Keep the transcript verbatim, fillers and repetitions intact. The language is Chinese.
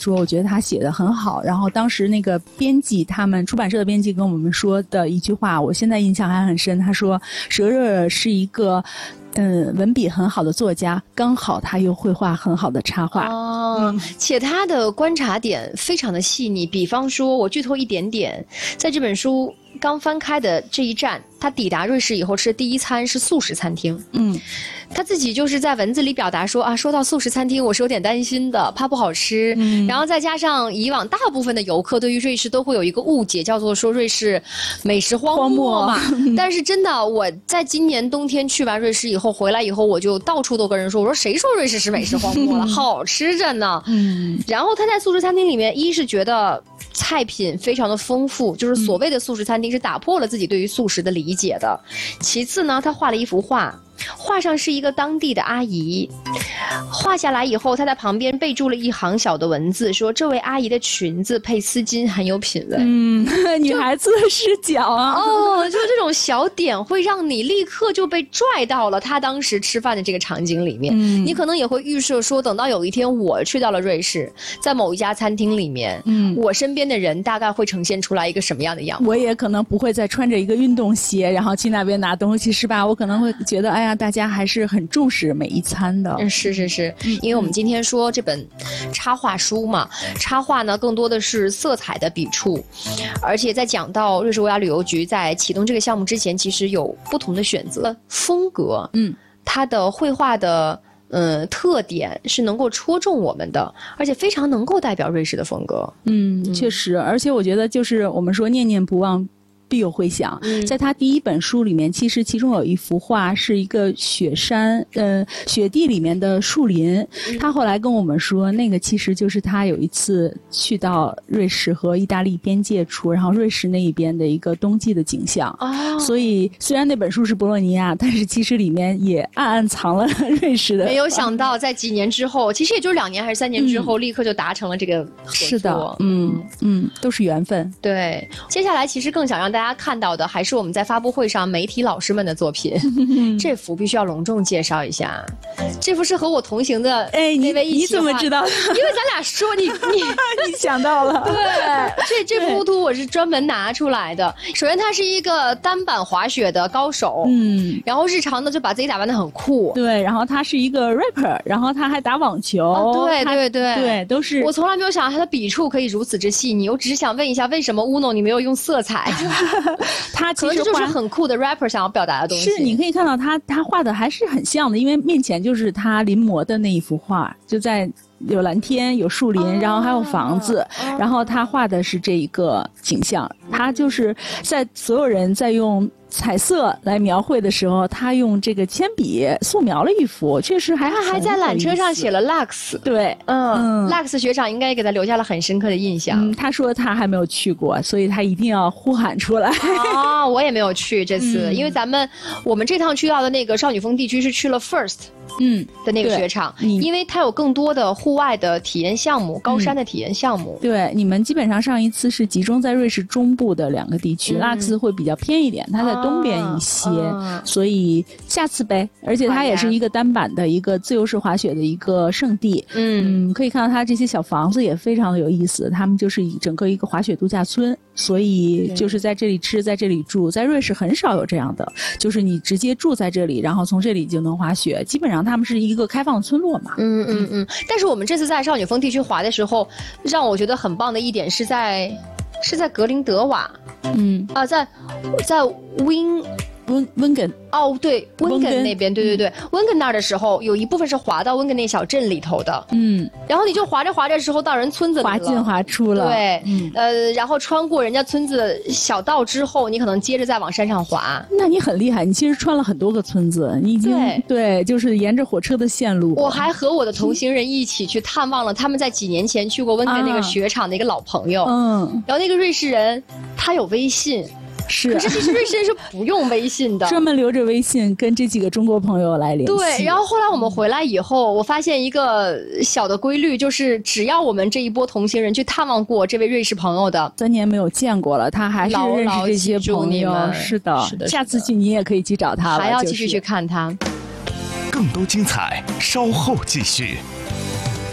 说，我觉得他写的很好。然后当时那个编辑，他们出版社的编辑跟我们说的一句话，我现在印象还很深。他说，佘热是一个嗯，文笔很好的作家，刚好他又会画很好的插画哦、嗯，且他的观察点非常的细腻。比方说，我剧透一点点，在这本书刚翻开的这一站，他抵达瑞士以后吃的第一餐是素食餐厅。嗯，他自己就是在文字里表达说啊，说到素食餐厅，我是有点担心的，怕不好吃。嗯，然后再加上以往大部分的游客对于瑞士都会有一个误解，叫做说瑞士美食荒漠嘛。但是真的，我在今年冬天去完瑞士以后回来以后，我就到处都跟人说，我说谁说瑞士是美食荒漠了，好吃着呢。嗯，然后他在素食餐厅里面，一是觉得菜品非常的丰富，就是所谓的素食餐厅是打破了自己对于素食的理解的。其次呢，他画了一幅画，画上是一个当地的阿姨，画下来以后，他在旁边备注了一行小的文字，说这位阿姨的裙子配丝巾很有品味。嗯， 女孩子的视角啊。 哦，就这种小点会让你立刻就被拽到了他当时吃饭的这个场景里面。嗯，你可能也会预设说，等到有一天我去到了瑞士，在某一家餐厅里面，嗯，我身边的人大概会呈现出来一个什么样的样子。 我也可能不会再穿着一个运动鞋，然后去那边拿东西，是吧？我可能会觉得，哎呀，大家还是很重视每一餐的。 嗯，是是是，因为我们今天说这本插画书嘛，插画呢更多的是色彩的笔触，而且在讲到瑞士国家旅游局在启动这个项目之前，其实有不同的选择风格。嗯，它的绘画的呃特点是能够戳中我们的，而且非常能够代表瑞士的风格。 嗯，确实，而且我觉得就是我们说念念不忘必有回响。嗯，在他第一本书里面，其实其中有一幅画是一个雪山，呃，雪地里面的树林。嗯，他后来跟我们说，那个其实就是他有一次去到瑞士和意大利边界处，然后瑞士那一边的一个冬季的景象。哦，所以虽然那本书是博洛尼亚，但是其实里面也暗暗藏了瑞士的。 没有想到，在几年之后，其实也就是两年还是三年之后，嗯，立刻就达成了这个合作。 是的，嗯嗯，都是缘分。 对，接下来其实更想让大家看到的还是我们在发布会上媒体老师们的作品。这幅必须要隆重介绍一下，这幅是和我同行的那位一起画。哎，你你怎么知道的？ 因为咱俩说你你你想到了。 对，这这幅图我是专门拿出来的。首先他是一个单板滑雪的高手，嗯，然后日常呢就把自己打扮得很酷。 对，然后他是一个 rapper， 然后他还打网球。 哦，对对对对，都是。 我从来没有想到他的笔触可以如此之细腻，我只是想问一下，为什么 Uno 你没有用色彩？ 他其实就是很酷的 rapper 想要表达的东西。 是，你可以看到他他画的还是很像的，因为面前就是他临摹的那一幅画，就在有蓝天有树林，哦，然后还有房子，哦，然后他画的是这一个景象。他就是在所有人在用彩色来描绘的时候，他用这个铅笔素描了一幅，确实还他还在缆车上写了 Lux。 对， 嗯, 嗯 Lux 学长应该给他留下了很深刻的印象。 嗯，他说他还没有去过，所以他一定要呼喊出来。 哦，我也没有去这次，嗯，因为咱们我们这趟去到的那个少女峰地区是去了 First 嗯的那个雪场，因为它有更多的户外的体验项目，高山的体验项目。 嗯，对，你们基本上上一次是集中在瑞士中部的两个地区，嗯，拉克斯会比较偏一点，它在东边一些，啊，所以下次呗。而且它也是一个单板的一个自由式滑雪的一个圣地。嗯, 嗯可以看到它这些小房子也非常的有意思，他们就是以整个一个滑雪度假村，所以就是在这里吃，在这里住。在瑞士很少有这样的，就是你直接住在这里，然后从这里就能滑雪，基本上他们是一个开放村落嘛。 嗯嗯嗯。但是我们这次在少女峰地区滑的时候，让我觉得很棒的一点是在是在格林德瓦。嗯啊，在在 Win。 温温根哦，对，温根那边，对对对，温根那儿的时候，有一部分是滑到温根那小镇里头的，嗯，然后你就滑着滑着的时候到人村子里了， 滑进滑出了， 对，嗯，呃，然后穿过人家村子小道之后，你可能接着再往山上滑， 那你很厉害，你其实穿了很多个村子，你已经 对, 对，就是沿着火车的线路。 我还和我的同行人一起去探望了他们在几年前去过温根那个雪场的一个老朋友，嗯，然后那个瑞士人他有微信。 是， 可是其实瑞士人是不用微信的， 专门留着微信跟这几个中国朋友来联系。 对，然后后来我们回来以后，我发现一个小的规律，就是只要我们这一波同行人去探望过这位瑞士朋友的， 三年没有见过了，他还是认识这些朋友。 牢牢是的， 是的， 下次去你也可以去找他了， 还要继续去看他。 更多精彩，稍后继续。